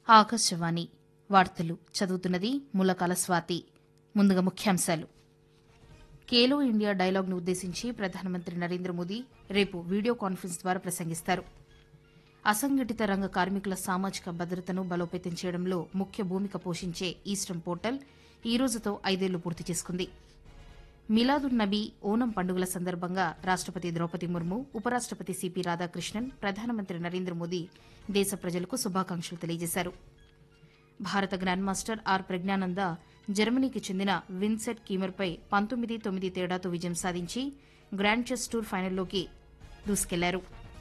ఆకాశవాణి వార్తలు చదువుతున్నది ములకాల స్వాతి. ముందుగా ముఖ్యాంశాలు. ఖేలో ఇండియా డైలాగ్ను ఉద్దేశించి ప్రధానమంత్రి నరేంద్ర మోదీ రేపు వీడియో కాన్ఫరెన్స్ ద్వారా ప్రసంగిస్తారు. అసంఘటిత రంగ కార్మికుల సామాజిక భద్రతను బలోపేతం చేయడంలో ముఖ్య భూమిక పోషించే ఈస్టర్న్ పోర్టల్ ఈ రోజుతో 5 ఏళ్లు పూర్తి చేసుకుంది. మిలాదున్ నబీ ఓనం పండుగల సందర్భంగా రాష్టపతి ద్రౌపది ముర్ము, ఉపరాష్టపతి సిపి రాధాకృష్ణన్, ప్రధానమంత్రి నరేంద్ర మోదీ దేశ ప్రజలకు శుభాకాంక్షలు తెలియజేశారు. భారత గ్రాండ్ మాస్టర్ ఆర్ ప్రజ్ఞానంద జర్మనీకి చెందిన విన్సెట్ కీమర్పై 19-9 తేడాతో విజయం సాధించి గ్రాండ్ చెస్ టూర్ ఫైనల్లోకి దూసుకెళ్లారు.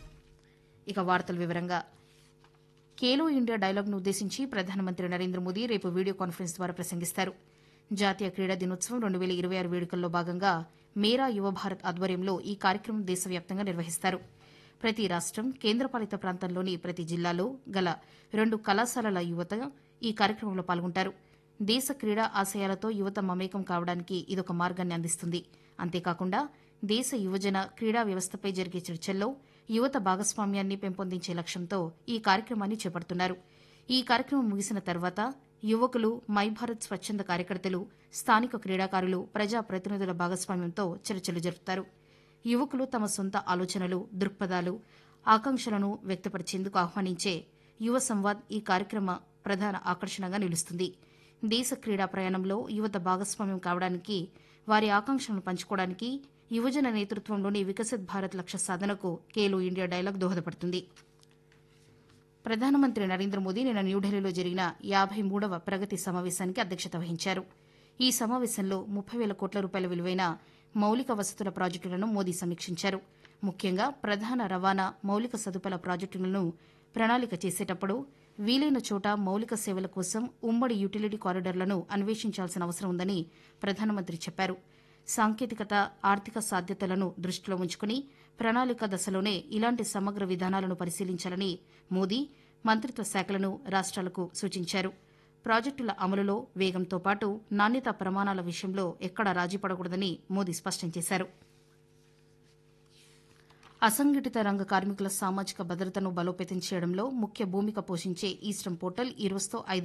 ఇక వార్తల వివరంగా. ఖేలో ఇండియా డైలాగ్ను ఉద్దేశించి ప్రధానమంత్రి నరేంద్ర మోదీ రేపు వీడియో కాన్ఫరెన్స్ ద్వారా ప్రసంగిస్తారు. జాతీయ క్రీడా దినోత్సవం 2026 వేడుకల్లో భాగంగా మేరా యువ భారత్ ఆధ్వర్యంలో ఈ కార్యక్రమం దేశవ్యాప్తంగా నిర్వహిస్తారు. ప్రతి రాష్టం, కేంద్రపాలిత ప్రాంతంలోని ప్రతి జిల్లాలో గల 2 కళాశాలల యువత ఈ కార్యక్రమంలో పాల్గొంటారు. దేశ క్రీడా ఆశయాలతో యువత మమేకం కావడానికి ఇదొక మార్గాన్ని అందిస్తుంది. అంతేకాకుండా దేశ యువజన క్రీడా వ్యవస్థపై జరిగే చర్చల్లో యువత భాగస్వామ్యాన్ని పెంపొందించే లక్ష్యంతో ఈ కార్యక్రమాన్ని చేపడుతున్నారు. ఈ కార్యక్రమం ముగిసిన తర్వాత యువకులు, మై భారత్ స్వచ్ఛంద కార్యకర్తలు, స్థానిక క్రీడాకారులు, ప్రజా ప్రతినిధుల భాగస్వామ్యంతో చర్చలు జరుపుతారు. యువకులు తమ సొంత ఆలోచనలు, దృక్పథాలు, ఆకాంక్షలను వ్యక్తపరిచేందుకు ఆహ్వానించే యువ సంవాద్ ఈ కార్యక్రమ ప్రధాన ఆకర్షణగా నిలుస్తుంది. దేశ క్రీడా ప్రయాణంలో యువత భాగస్వామ్యం కావడానికి, వారి ఆకాంక్షలను పంచుకోవడానికి యువజన నేతృత్వంలోని వికసిత్ భారత్ లక్ష్య సాధనకు ఖేలో ఇండియా డైలాగ్ దోహదపడుతుంది. ప్రధానమంత్రి నరేంద్ర మోదీ నిన్న న్యూఢిల్లీలో జరిగిన 53వ ప్రగతి సమావేశానికి అధ్యక్షత వహించారు. ఈ సమావేశంలో 30,000 కోట్ల రూపాయల విలువైన మౌలిక వసతుల ప్రాజెక్టులను మోదీ సమీక్షించారు. ముఖ్యంగా ప్రధాన రవాణా, మౌలిక సదుపాయాల ప్రాజెక్టులను ప్రణాళిక చేసేటప్పుడు వీలైన చోట మౌలిక సేవల కోసం ఉమ్మడి యుటిలిటీ కారిడార్లను అన్వేషించాల్సిన అవసరం ఉందని ప్రధానమంత్రి చెప్పారు. సాంకేతికత, ఆర్థిక సాధ్యతలను దృష్టిలో ఉంచుకుని ప్రణాళిక దశలోనే ఇలాంటి సమగ్ర విధానాలను పరిశీలించాలని మోదీ మంత్రిత్వ శాఖలను, రాష్ట్రాలకు సూచించారు. ప్రాజెక్టుల అమలులో వేగంతో పాటు నాణ్యతా ప్రమాణాల విషయంలో ఎక్కడా రాజీ పడకూడదని మోదీ స్పష్టం చేశారు. అసంఘటిత రంగ కార్మికుల సామాజిక భద్రతను బలోపేతం చేయడంలో ముఖ్య భూమిక పోషించే ఈస్టర్న్ పోర్టల్ ఈ రోజుతో 5